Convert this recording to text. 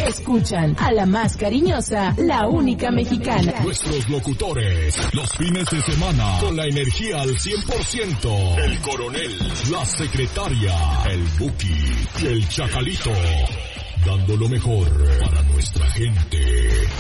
Escuchan a la más cariñosa, la única mexicana. Nuestros locutores, los fines de semana, con la energía al 100%. El coronel, la secretaria, el Buki y el Chacalito. Dando lo mejor para nuestra gente.